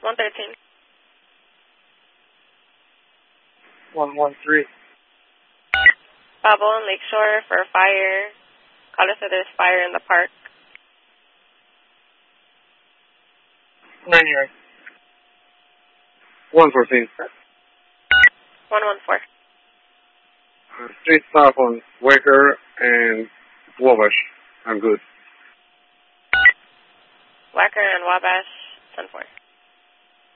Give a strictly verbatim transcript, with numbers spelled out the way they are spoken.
one thirteen. one one three. Babel and Lakeshore for fire. Caller said there's fire in the park. nine yard. one fourteen. one one four. Uh, street stop on Waker and Wabash.